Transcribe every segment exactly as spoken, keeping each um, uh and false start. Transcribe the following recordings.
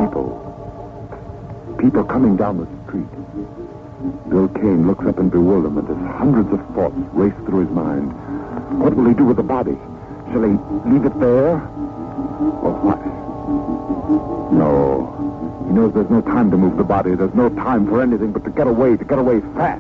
People. People coming down the street. Bill Kane looks up in bewilderment as hundreds of thoughts race through his mind. What will he do with the body? Shall he leave it there? Or what? No. He knows there's no time to move the body. There's no time for anything but to get away, to get away fast.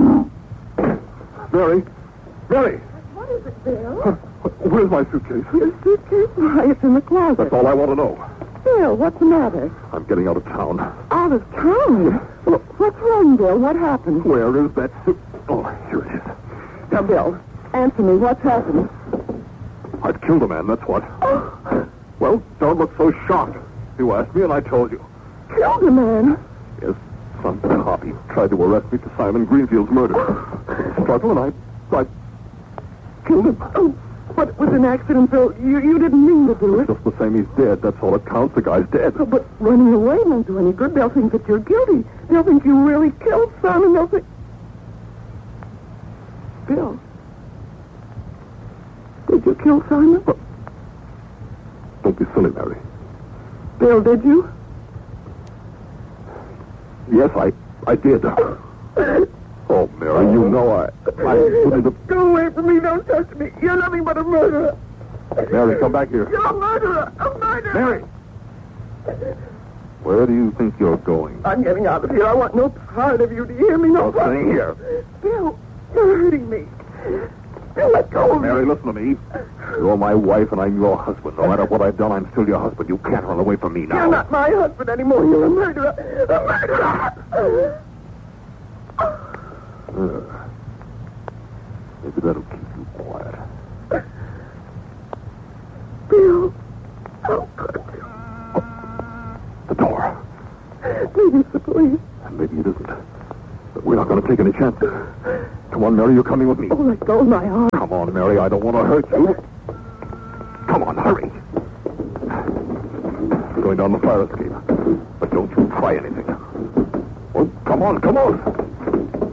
Mary! Mary! What is it, Bill? Where's my suitcase? Your suitcase? Why, it's in the closet. That's all I want to know. Bill, what's the matter? I'm getting out of town. Out of town? Well, what's wrong, Bill? What happened? Where is that suit? Oh, here it is. Now, Bill, answer me. What's happened? I've killed a man, that's what. Oh, Well, don't look so shocked. You asked me and I told you. killed a man? Yes, some cop. He tried to arrest me for Simon Greenfield's murder. Struggle and I... I killed him. Oh, but it was an accident, Bill. You, you didn't mean to do it. Just the same, he's dead. That's all that counts. The guy's dead. Oh, but running away won't do any good. They'll think that you're guilty. They'll think you really killed Simon. They'll think... Bill. Did you kill Simon? But don't be silly, Mary. Bill, did you? Yes, I... I did. Oh, Mary, you know I... I wouldn't have... Go away from me. Don't touch me. You're nothing but a murderer. Mary, come back here. You're a murderer. A murderer. Mary! Where do you think you're going? I'm getting out of here. I want no part of you. Do you hear me? No Don't part. stay here. Bill, you're hurting me. Bill, let go of me. Mary, listen to me. You're my wife and I'm your husband. No matter what I've done, I'm still your husband. You can't run away from me now. You're not my husband anymore. You're a murderer. A murderer. Uh, maybe that'll keep you quiet. Bill, how could you? The door. Maybe it's the police. And maybe it isn't. But we're not going to take any chances. Come on, Mary, you're coming with me. Oh, let go of my arm. Come on, Mary, I don't want to hurt you. Come on, hurry. Going down the fire escape. But don't you try anything. Oh, come on, come on.